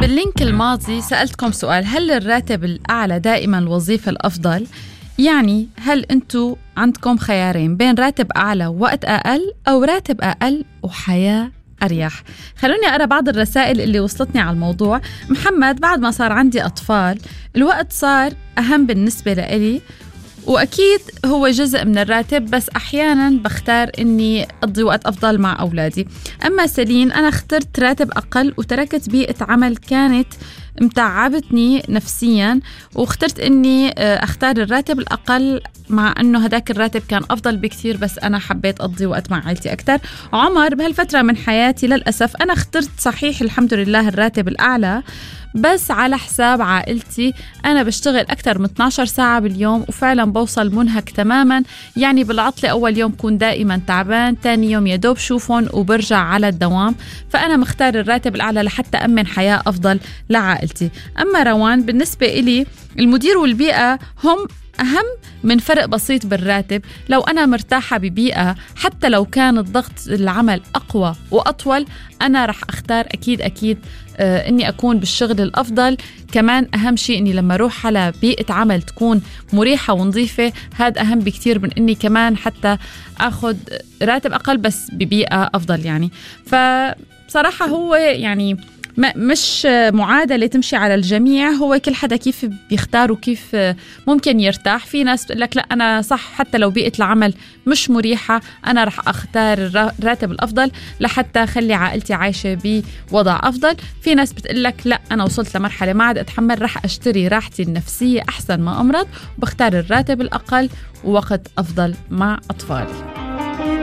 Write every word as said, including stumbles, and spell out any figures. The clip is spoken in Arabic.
باللينك الماضي سألتكم سؤال: هل الراتب الأعلى دائما الوظيفة الأفضل؟ يعني هل أنتوا عندكم خيارين بين راتب أعلى ووقت أقل أو راتب أقل وحياة أريح؟ خلوني أقرأ بعض الرسائل اللي وصلتني على الموضوع. محمد: بعد ما صار عندي أطفال الوقت صار أهم بالنسبة لإلي، وأكيد هو جزء من الراتب، بس أحياناً بختار إني أقضي وقت أفضل مع أولادي. أما سلين: أنا اخترت راتب أقل وتركت بيئة عمل كانت متعبتني نفسياً، واخترت إني أختار الراتب الأقل مع أنه هداك الراتب كان أفضل بكثير، بس أنا حبيت أقضي وقت مع عائلتي أكتر. عمر: بهالفترة من حياتي للأسف أنا اخترت صحيح الحمد لله الراتب الأعلى، بس على حساب عائلتي. أنا بشتغل أكتر من اثنتي عشرة ساعة باليوم وفعلا بوصل منهك تماما، يعني بالعطلة أول يوم كون دائما تعبان، تاني يوم يدوب شوفهم وبرجع على الدوام. فأنا مختار الراتب الأعلى لحتى أمن حياة أفضل لعائلتي. أما روان: بالنسبة إلي المدير والبيئة هم أهم من فرق بسيط بالراتب. لو أنا مرتاحة ببيئة حتى لو كان الضغط العمل أقوى وأطول، أنا رح أختار أكيد أكيد آه إني أكون بالشغل الأفضل. كمان أهم شيء إني لما أروح على بيئة عمل تكون مريحة ونظيفة، هذا أهم بكتير من إني كمان حتى أخذ راتب أقل بس ببيئة أفضل. يعني فبصراحة هو يعني مش معادلة تمشي على الجميع، هو كل حدا كيف بيختار وكيف ممكن يرتاح. في ناس بتقول لك لا أنا صح حتى لو بيئة العمل مش مريحة أنا رح أختار الراتب الأفضل لحتى أخلي عائلتي عايشة بوضع أفضل. في ناس بتقول لك لا أنا وصلت لمرحلة ما عاد أتحمل، رح أشتري راحتي النفسية أحسن ما أمرض وبختار الراتب الأقل ووقت أفضل مع أطفالي.